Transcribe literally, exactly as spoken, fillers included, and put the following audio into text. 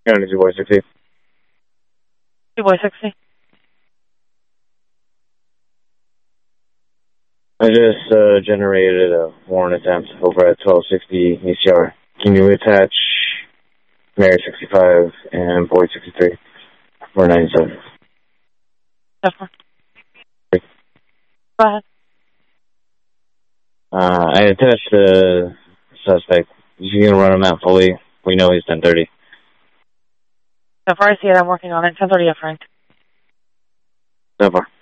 County two boy sixty. two boy sixty. I just uh, generated a warrant attempt over at twelve sixty E C R. Can you attach Mary sixty-five and Boy sixty-three or ninety-seven? Definitely. Go ahead. Uh, I attached the suspect. You can run him out fully. We know he's ten thirty. So far I see it, I'm working on it. ten thirty, Frank. So far.